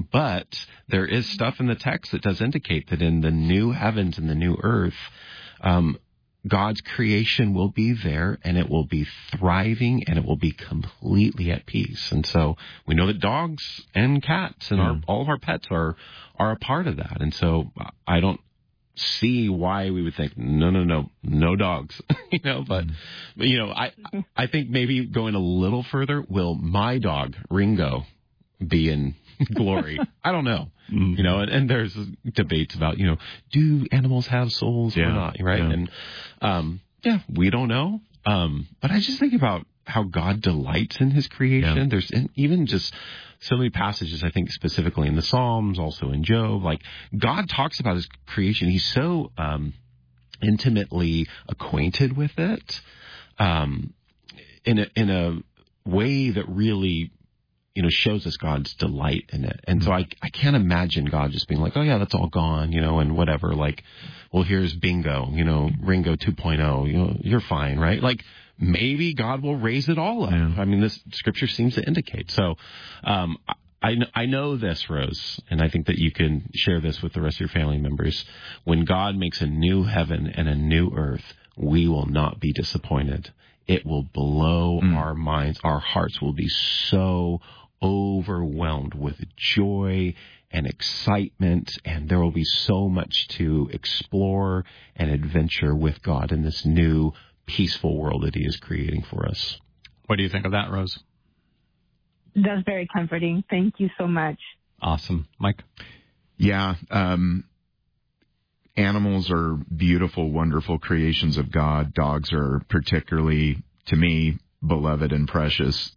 But there is stuff in the text that does indicate that in the new heavens and the new earth, God's creation will be there, and it will be thriving, and it will be completely at peace. And so we know that dogs and cats and all of our pets are a part of that. And so I don't see why we would think no dogs, but I think maybe going a little further, will my dog Ringo be in glory? I don't know. And there's debates about, do animals have souls or not, right? Yeah. And we don't know. But I just think about how God delights in his creation. Yeah. There's even just so many passages, I think specifically in the Psalms, also in Job, like God talks about his creation. He's so intimately acquainted with it in a way that really shows us God's delight in it. And so I can't imagine God just being like, oh yeah, that's all gone, and whatever. Like, well, here's bingo, Ringo 2.0, you're fine, right? Like, maybe God will raise it all up. Yeah. I mean, this scripture seems to indicate. So, I know this, Rose, and I think that you can share this with the rest of your family members. When God makes a new heaven and a new earth, we will not be disappointed. It will blow our minds. Our hearts will be so overwhelmed with joy and excitement, and there will be so much to explore and adventure with God in this new peaceful world that he is creating for us. What do you think of that, Rose? That's very comforting. Thank you so much. Awesome. Mike? Yeah. Animals are beautiful, wonderful creations of God. Dogs are particularly, to me, beloved and precious.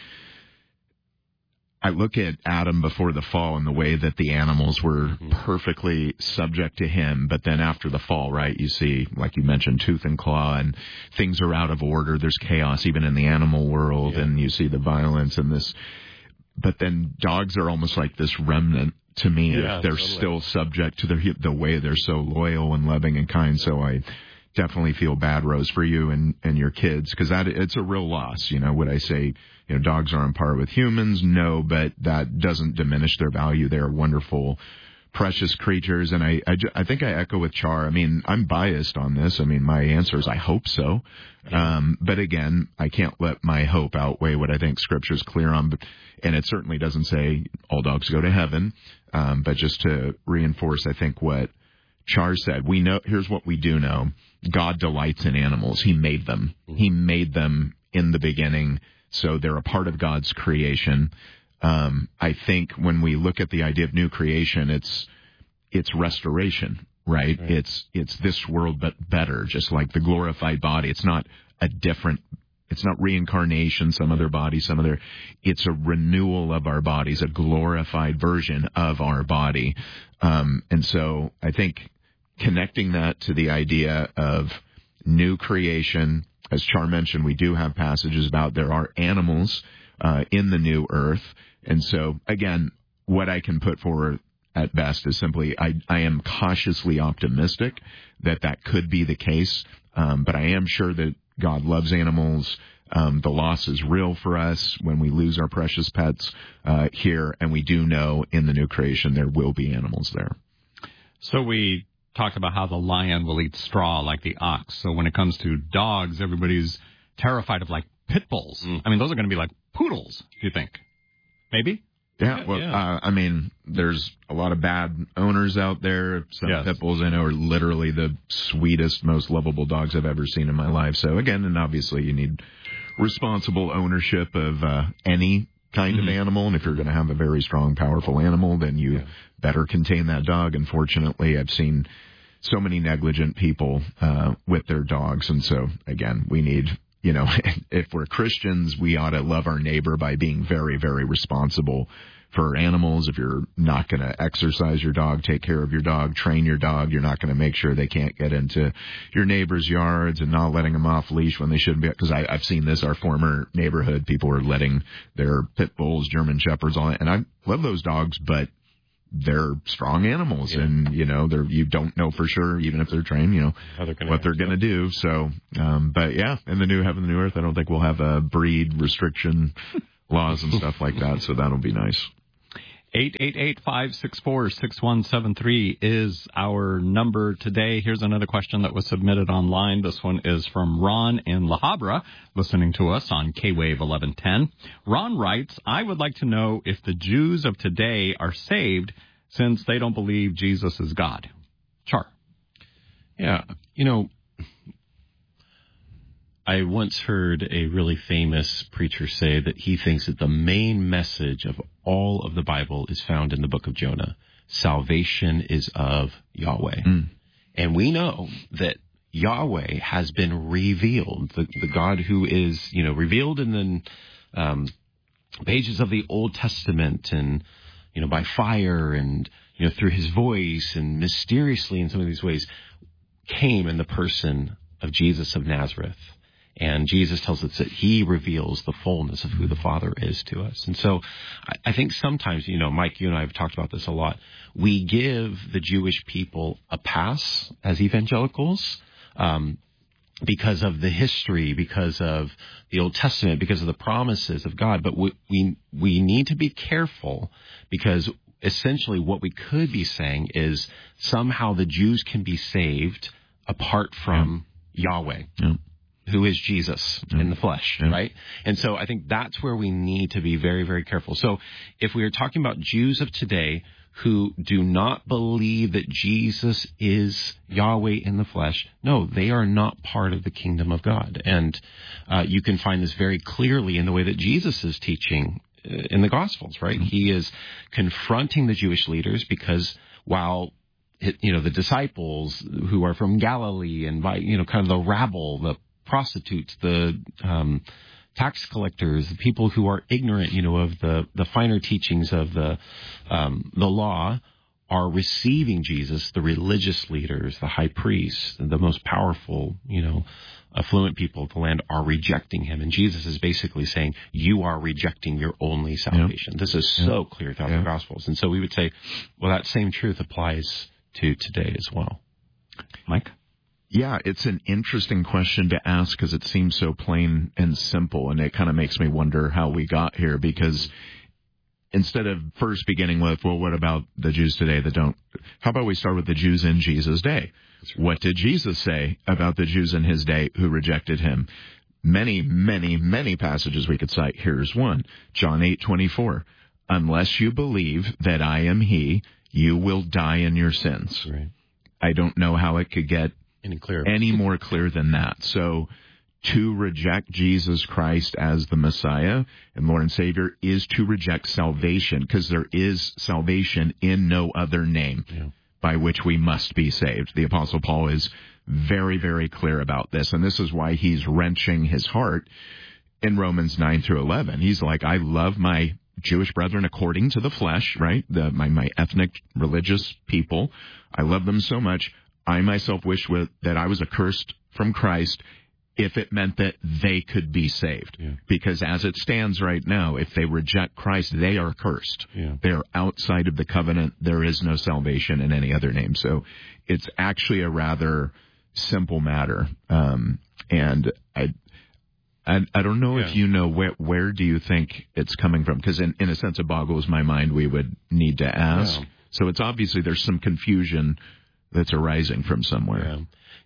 I look at Adam before the fall and the way that the animals were perfectly subject to him. But then after the fall, right, you see, like you mentioned, tooth and claw, and things are out of order. There's chaos even in the animal world, and you see the violence and this. But then dogs are almost like this remnant to me. If they're still subject to the way they're so loyal and loving and kind. So I definitely feel bad, Rose, for you and your kids, because it's a real loss. Would I say, dogs are on par with humans? No, but that doesn't diminish their value. They're wonderful, precious creatures. And I think I echo with Char. I mean, I'm biased on this. I mean, my answer is I hope so. But again, I can't let my hope outweigh what I think Scripture's clear on. And it certainly doesn't say all dogs go to heaven. But just to reinforce, I think what Char said, here's what we do know. God delights in animals. He made them. He made them in the beginning, so they're a part of God's creation. I think when we look at the idea of new creation, it's restoration, right? It's this world but better, just like the glorified body. It's not reincarnation, some other body, it's a renewal of our bodies, a glorified version of our body. And so I think connecting that to the idea of new creation, as Char mentioned, we do have passages about there are animals in the new earth. And so, again, what I can put forward at best is simply I am cautiously optimistic that could be the case. But I am sure that God loves animals. The loss is real for us when we lose our precious pets here. And we do know in the new creation there will be animals there. So we talked about how the lion will eat straw like the ox. So when it comes to dogs, everybody's terrified of like pit bulls. I mean, those are going to be like poodles, do you think? Maybe? Yeah, well, I mean, there's a lot of bad owners out there. Some pit bulls I know are literally the sweetest, most lovable dogs I've ever seen in my life. So again, and obviously you need responsible ownership of any kind of animal. And if you're going to have a very strong, powerful animal, then you better contain that dog. Unfortunately, I've seen so many negligent people with their dogs. And so, again, we need, if we're Christians, we ought to love our neighbor by being very, very responsible for animals. If you're not going to exercise your dog, take care of your dog, train your dog, you're not going to make sure they can't get into your neighbor's yards and not letting them off leash when they shouldn't be. Because I've seen this, our former neighborhood, people are letting their pit bulls, German shepherds on it. And I love those dogs, but they're strong animals, and you don't know for sure, even if they're trained, what they're going to do. So, but in the new heaven, the new earth, I don't think we'll have a breed restriction laws and stuff like that. So that'll be nice. 888-564-6173 is our number today. Here's another question that was submitted online. This one is from Ron in La Habra, listening to us on K-Wave 1110. Ron writes, I would like to know if the Jews of today are saved since they don't believe Jesus is God. Char. Yeah, I once heard a really famous preacher say that he thinks that the main message of all of the Bible is found in the book of Jonah. Salvation is of Yahweh. And we know that Yahweh has been revealed, the God who is, revealed in the pages of the Old Testament and, by fire and, through his voice and mysteriously in some of these ways came in the person of Jesus of Nazareth. And Jesus tells us that he reveals the fullness of who the Father is to us. And so I think sometimes, Mike, you and I have talked about this a lot. We give the Jewish people a pass as evangelicals because of the history, because of the Old Testament, because of the promises of God. But we need to be careful because essentially what we could be saying is somehow the Jews can be saved apart from Yahweh. Who is Jesus in the flesh, right? And so I think that's where we need to be very, very careful. So if we are talking about Jews of today who do not believe that Jesus is Yahweh in the flesh, no, they are not part of the kingdom of God. And you can find this very clearly in the way that Jesus is teaching in the Gospels, right? He is confronting the Jewish leaders because while the disciples who are from Galilee and by, kind of the rabble, the prostitutes, the tax collectors, the people who are ignorant, of the finer teachings of the law are receiving Jesus. The religious leaders, the high priests, the most powerful, affluent people of the land are rejecting him. And Jesus is basically saying, you are rejecting your only salvation. This is so clear throughout the Gospels. And so we would say, well, that same truth applies to today as well. Mike? Yeah, it's an interesting question to ask because it seems so plain and simple, and it kind of makes me wonder how we got here because instead of first beginning with, well, what about the Jews today that don't? How about we start with the Jews in Jesus' day? Right. What did Jesus say about the Jews in his day who rejected him? Many, many, many passages we could cite. Here's one, John 8:24. Unless you believe that I am he, you will die in your sins. Right. I don't know how it could get any more clear than that. So to reject Jesus Christ as the Messiah and Lord and Savior is to reject salvation because there is salvation in no other name by which we must be saved. The Apostle Paul is very, very clear about this, and this is why he's wrenching his heart in Romans 9-11. He's like, I love my Jewish brethren according to the flesh, right? My ethnic religious people. I love them so much. I myself wish that I was accursed from Christ if it meant that they could be saved. Because as it stands right now, if they reject Christ, they are cursed. They are outside of the covenant. There is no salvation in any other name. So it's actually a rather simple matter. And I don't know if you know where do you think it's coming from? Because in a sense, it boggles my mind. We would need to ask. So it's obviously there's some confusion that's arising from somewhere.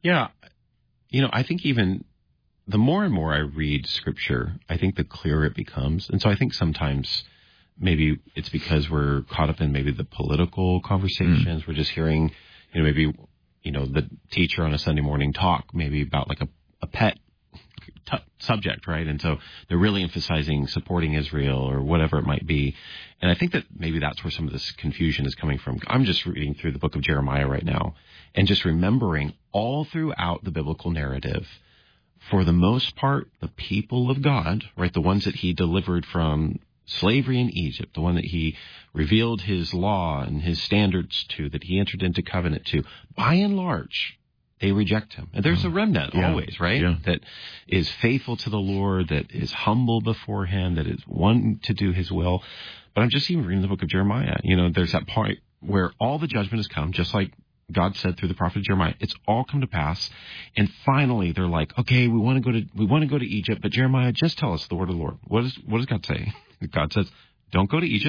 I think even the more and more I read Scripture, I think the clearer it becomes. And so I think sometimes maybe it's because we're caught up in maybe the political conversations. We're just hearing, maybe, the teacher on a Sunday morning talk maybe about like a pet subject, right? And so they're really emphasizing supporting Israel or whatever it might be. And I think that maybe that's where some of this confusion is coming from. I'm just reading through the book of Jeremiah right now and just remembering all throughout the biblical narrative, for the most part, the people of God, right, the ones that he delivered from slavery in Egypt, the one that he revealed his law and his standards to, that he entered into covenant to, by and large, they reject him. And there's a remnant always, right? That is faithful to the Lord, that is humble before him, that is wanting to do his will. But I'm just even reading the book of Jeremiah. There's that point where all the judgment has come, just like God said through the prophet Jeremiah. It's all come to pass. And finally they're like, okay, we want to go to Egypt, but Jeremiah, just tell us the word of the Lord. What does God say? God says, don't go to Egypt.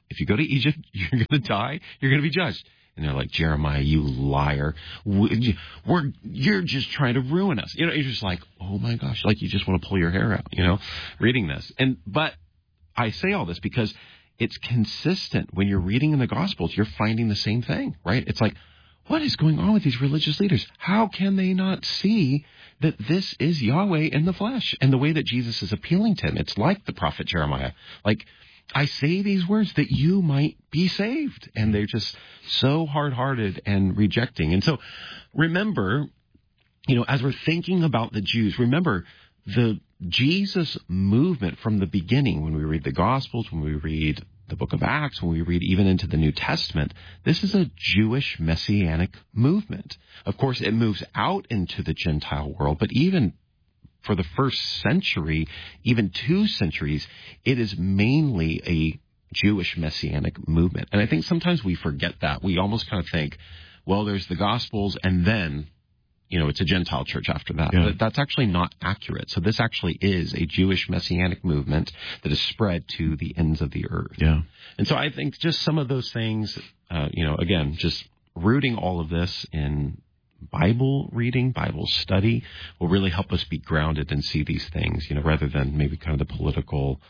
if you go to Egypt, you're going to die. You're going to be judged. And they're like, Jeremiah, you liar. You're just trying to ruin us. You're just like, oh my gosh, like you just want to pull your hair out, reading this. But I say all this because it's consistent. When you're reading in the Gospels, you're finding the same thing, right? It's like, what is going on with these religious leaders? How can they not see that this is Yahweh in the flesh and the way that Jesus is appealing to him? It's like the prophet Jeremiah. Like, I say these words that you might be saved. And they're just so hard-hearted and rejecting. And so remember, as we're thinking about the Jews, remember the Jesus movement from the beginning, when we read the Gospels, when we read the book of Acts, when we read even into the New Testament, this is a Jewish messianic movement. Of course, it moves out into the Gentile world, but even for the first century, even 2 centuries, it is mainly a Jewish messianic movement. And I think sometimes we forget that. We almost kind of think, well, there's the Gospels and then, it's a Gentile church after that. Yeah. But that's actually not accurate. So this actually is a Jewish messianic movement that is spread to the ends of the earth. Yeah. And so I think just some of those things, again, just rooting all of this in Bible reading, Bible study will really help us be grounded and see these things, rather than maybe kind of the political,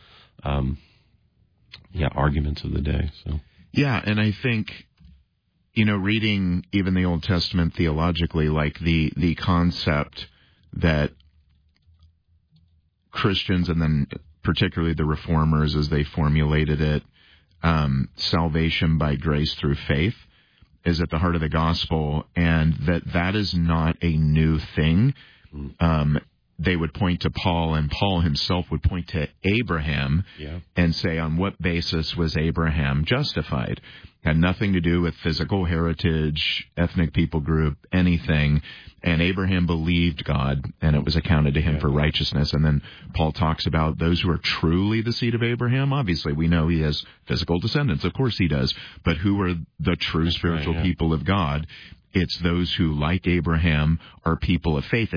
arguments of the day. So, yeah. And I think, reading even the Old Testament theologically, like the concept that Christians, and then particularly the Reformers as they formulated it, salvation by grace through faith, is at the heart of the gospel, and that is not a new thing. They would point to Paul, and Paul himself would point to Abraham and say, on what basis was Abraham justified? Had nothing to do with physical heritage, ethnic people group, anything. And Abraham believed God, and it was accounted to him for righteousness. And then Paul talks about those who are truly the seed of Abraham. Obviously, we know he has physical descendants. Of course he does. But who are the true spiritual people of God? It's those who, like Abraham, are people of faith.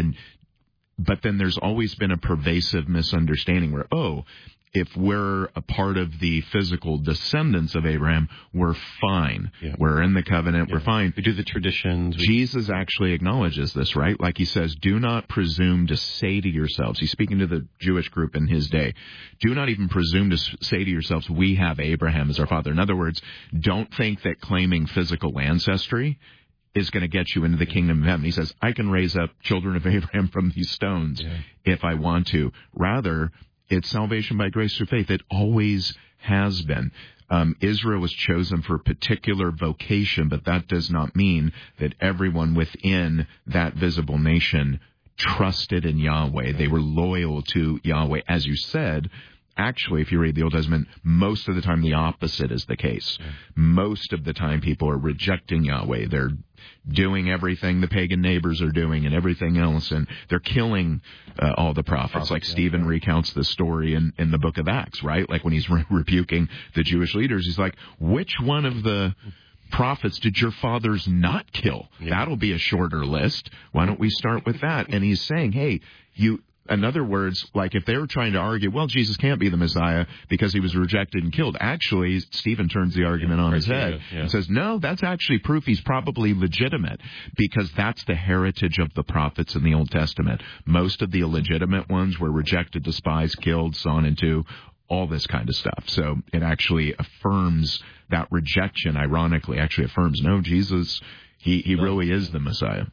But then there's always been a pervasive misunderstanding where, if we're a part of the physical descendants of Abraham, we're fine. Yeah. We're in the covenant. Yeah. We're fine. We do the traditions. Jesus actually acknowledges this, right? Like he says, do not presume to say to yourselves, he's speaking to the Jewish group in his day, do not even presume to say to yourselves, we have Abraham as our father. In other words, don't think that claiming physical ancestry is going to get you into the kingdom of heaven. He says, I can raise up children of Abraham from these stones if I want to. Rather, it's salvation by grace through faith. It always has been. Israel was chosen for a particular vocation, but that does not mean that everyone within that visible nation trusted in Yahweh. They were loyal to Yahweh. As you said, actually, if you read the Old Testament, most of the time the opposite is the case. Yeah. Most of the time people are rejecting Yahweh. They're doing everything the pagan neighbors are doing and everything else, and they're killing all the prophets. Like Stephen recounts the story in the book of Acts, right? Like when he's rebuking the Jewish leaders, he's like, which one of the prophets did your fathers not kill? Yeah. That'll be a shorter list. Why don't we start with that? And he's saying, hey, in other words, like if they were trying to argue, well, Jesus can't be the Messiah because he was rejected and killed. Actually, Stephen turns the argument on his head and says, no, that's actually proof he's probably legitimate, because that's the heritage of the prophets in the Old Testament. Most of the illegitimate ones were rejected, despised, killed, sawn in two, all this kind of stuff. So it actually affirms that rejection, ironically, actually affirms, no, Jesus, he really is the Messiah.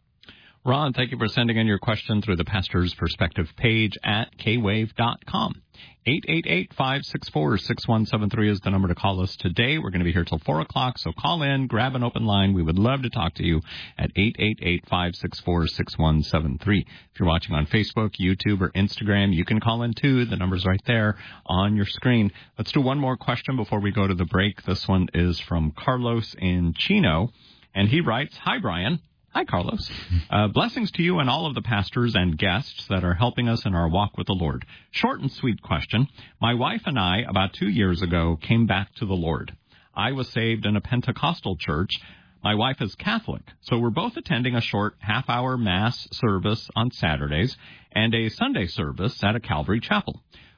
Ron, thank you for sending in your question through the Pastor's Perspective page at kwave.com. 888-564-6173 is the number to call us today. We're going to be here till 4 o'clock, so call in, grab an open line. We would love to talk to you at 888-564-6173. If you're watching on Facebook, YouTube, or Instagram, you can call in too. The number's right there on your screen. Let's do one more question before we go to the break. This one is from Carlos in Chino, and he writes, Hi, Brian. Hi, Carlos. Blessings to you and all of the pastors and guests that are helping us in our walk with the Lord. Short and sweet question. My wife and I, about 2 years ago, came back to the Lord. I was saved in a Pentecostal church. My wife is Catholic, so we're both attending a short half-hour Mass service on Saturdays and a Sunday service at a Calvary chapel.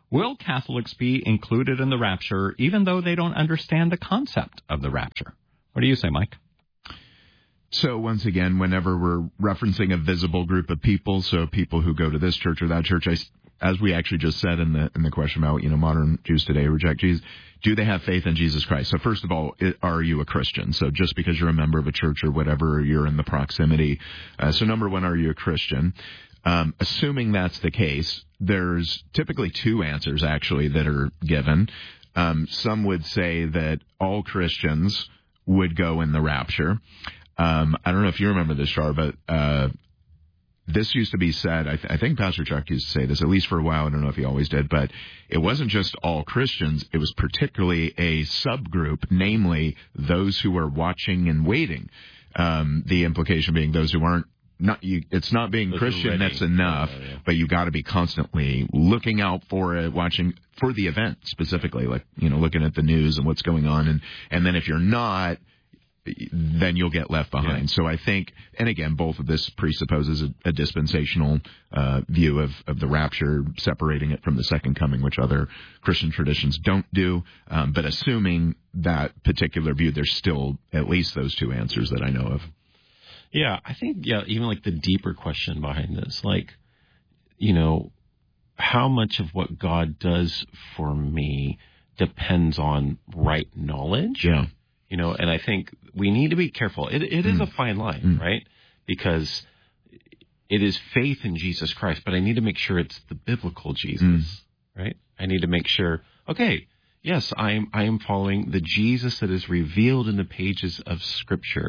Will Catholics be included in the rapture even though they don't understand the concept of the rapture? What do you say, Mike? So once again, whenever we're referencing a visible group of people, so people who go to this church or that church, as we actually just said in the question about, modern Jews today reject Jesus, do they have faith in Jesus Christ? So first of all, are you a Christian? So just because you're a member of a church or whatever, you're in the proximity. So number one, are you a Christian? Assuming that's the case, there's typically two answers actually that are given. Some would say that all Christians would go in the rapture. I don't know if you remember this, Char, but this used to be said, I think Pastor Chuck used to say this, at least for a while. I don't know if he always did, but it wasn't just all Christians. It was particularly a subgroup, namely those who are watching and waiting. The implication being those who aren't, it's not being those Christian that's enough, but you got to be constantly looking out for it, watching for the event specifically, like, looking at the news and what's going on. And then if you're not, then you'll get left behind. Yeah. So I think, and again, both of this presupposes a dispensational view of the rapture, separating it from the second coming, which other Christian traditions don't do. But assuming that particular view, there's still at least those two answers that I know of. Yeah, I think, even like the deeper question behind this, like, how much of what God does for me depends on right knowledge? Yeah. And I think we need to be careful. It is a fine line, right? Because it is faith in Jesus Christ, but I need to make sure it's the biblical Jesus, right? I need to make sure, okay, yes, I am following the Jesus that is revealed in the pages of Scripture.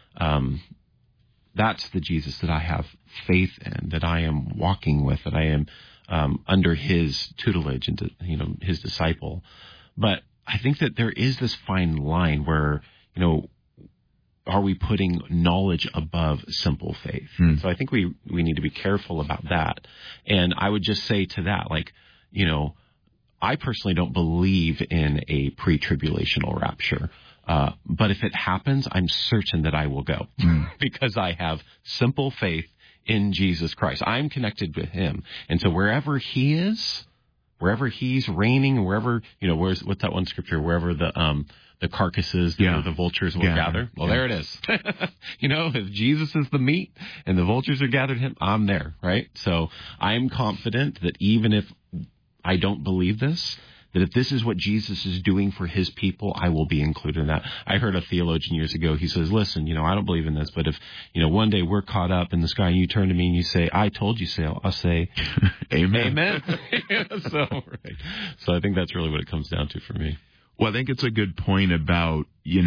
That's the Jesus that I have faith in, that I am walking with, that I am under His tutelage and His disciple. But I think that there is this fine line where, are we putting knowledge above simple faith? So I think we need to be careful about that. And I would just say to that, like, I personally don't believe in a pre-tribulational rapture. But if it happens, I'm certain that I will go because I have simple faith in Jesus Christ. I'm connected with Him. And so wherever He is, wherever He's reigning, wherever, what's that one scripture? Wherever the carcasses, the vultures will gather. Well, there it is. If Jesus is the meat and the vultures are gathered Him, I'm there, right? So I'm confident that even if I don't believe this, that if this is what Jesus is doing for His people, I will be included in that. I heard a theologian years ago, he says, listen, I don't believe in this, but if, one day we're caught up in the sky and you turn to me and you say, I told you so, I'll say, Amen. So I think that's really what it comes down to for me. Well, I think it's a good point about,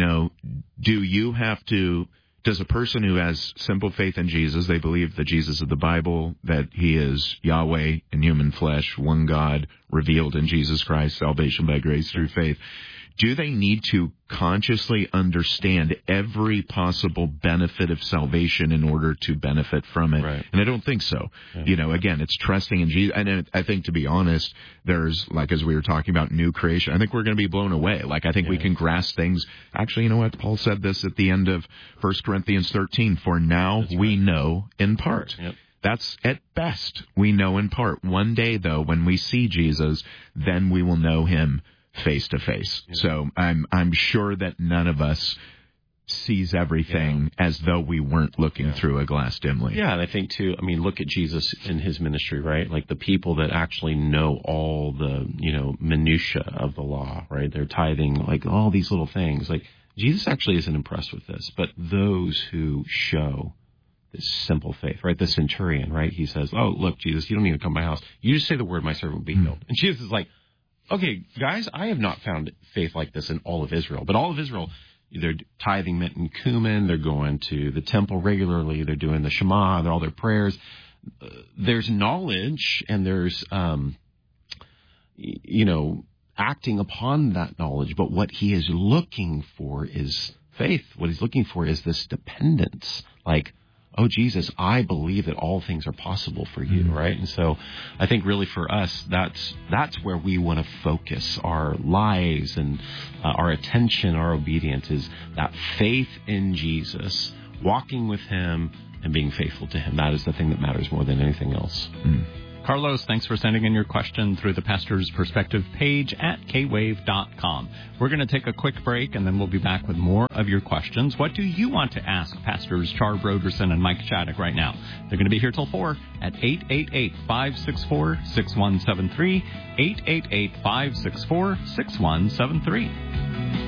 does a person who has simple faith in Jesus, they believe the Jesus of the Bible, that He is Yahweh in human flesh, one God revealed in Jesus Christ, salvation by grace through faith, do they need to consciously understand every possible benefit of salvation in order to benefit from it? Right. And I don't think so. Yeah. Again, it's trusting in Jesus. And I think, to be honest, there's, like, as we were talking about new creation, I think we're going to be blown away. Like, I think we can grasp things. Actually, you know what? Paul said this at the end of 1 Corinthians 13, for now we know in part. Yep. That's at best we know in part. One day, though, when we see Jesus, then we will know Him face to face. So I'm sure that none of us sees everything as though we weren't looking through a glass dimly. Yeah, and I think too, look at Jesus in His ministry, right? Like the people that actually know all the, minutia of the law, right? They're tithing, like all these little things. Like Jesus actually isn't impressed with this, but those who show this simple faith, right? The centurion, right? He says, oh, look, Jesus, you don't need to come to my house. You just say the word, my servant will be healed. And Jesus is like, okay, guys, I have not found faith like this in all of Israel. But all of Israel, they're tithing mint and cumin. They're going to the temple regularly. They're doing the Shema. They're all their prayers. There's knowledge and there's, acting upon that knowledge. But what He is looking for is faith. What He's looking for is this dependence. Like, oh, Jesus, I believe that all things are possible for you, right? And so I think really for us, that's where we want to focus our lives and our attention, our obedience is that faith in Jesus, walking with Him and being faithful to Him. That is the thing that matters more than anything else. Carlos, thanks for sending in your question through the Pastor's Perspective page at kwave.com. We're going to take a quick break, and then we'll be back with more of your questions. What do you want to ask Pastors Char Broderson and Mike Shattuck right now? They're going to be here till 4 at 888-564-6173, 888-564-6173.